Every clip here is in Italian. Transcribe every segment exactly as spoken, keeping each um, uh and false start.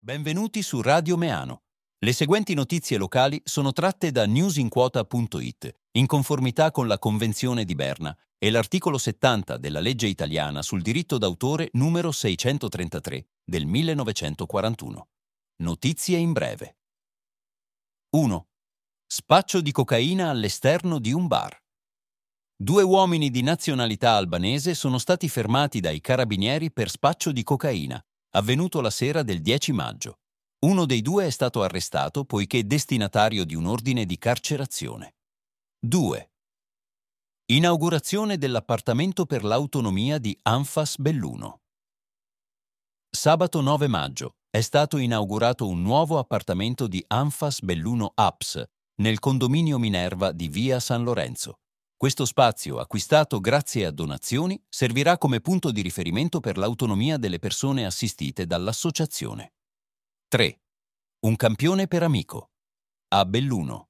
Benvenuti su Radio Meano. Le seguenti notizie locali sono tratte da newsinquota punto it, in conformità con la Convenzione di Berna e l'articolo settanta della legge italiana sul diritto d'autore numero seicentotrentatré del millenovecentoquarantuno. Notizie in breve. uno. Spaccio di cocaina all'esterno di un bar. Due uomini di nazionalità albanese sono stati fermati dai carabinieri per spaccio di cocaina, avvenuto la sera del dieci maggio. Uno dei due è stato arrestato poiché destinatario di un ordine di carcerazione. due. Inaugurazione dell'appartamento per l'autonomia di Anfas Belluno. Sabato nove maggio è stato inaugurato un nuovo appartamento di Anfas Belluno A P S nel condominio Minerva di via San Lorenzo. Questo spazio, acquistato grazie a donazioni, servirà come punto di riferimento per l'autonomia delle persone assistite dall'associazione. tre. Un campione per amico. A Belluno.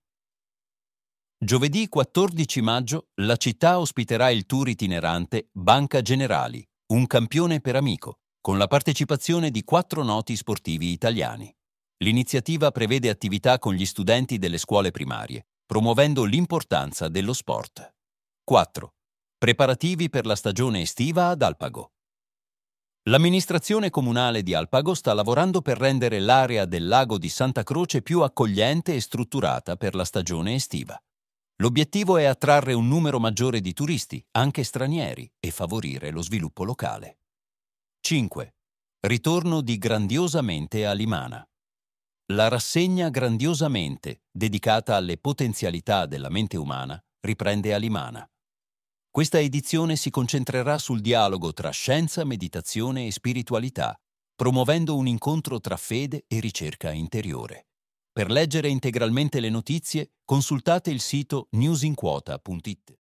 Giovedì quattordici maggio la città ospiterà il tour itinerante Banca Generali, un campione per amico, con la partecipazione di quattro noti sportivi italiani. L'iniziativa prevede attività con gli studenti delle scuole primarie, promuovendo l'importanza dello sport. quattro. Preparativi per la stagione estiva ad Alpago. L'amministrazione comunale di Alpago sta lavorando per rendere l'area del lago di Santa Croce più accogliente e strutturata per la stagione estiva. L'obiettivo è attrarre un numero maggiore di turisti, anche stranieri, e favorire lo sviluppo locale. cinque. Ritorno di Grandiosamente a Limana. La rassegna Grandiosamente, dedicata alle potenzialità della mente umana, riprende a Limana. Questa edizione si concentrerà sul dialogo tra scienza, meditazione e spiritualità, promuovendo un incontro tra fede e ricerca interiore. Per leggere integralmente le notizie, consultate il sito newsinquota punto it.